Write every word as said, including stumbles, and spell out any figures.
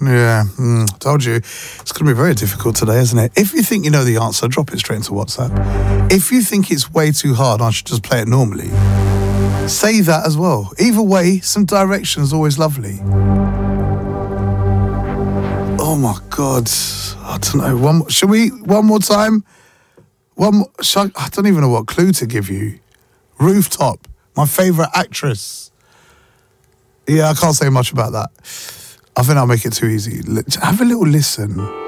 Yeah, mm, told you. It's going to be very difficult today, isn't it? If you think you know the answer, drop it straight into WhatsApp. If you think it's way too hard, I should just play it normally. Say that as well. Either way, some direction is always lovely. Oh my God. I don't know. One, should we, one more time? One more, I, I don't even know what clue to give you. Rooftop, my favourite actress. Yeah, I can't say much about that. I think I'll make it too easy. Have a little listen.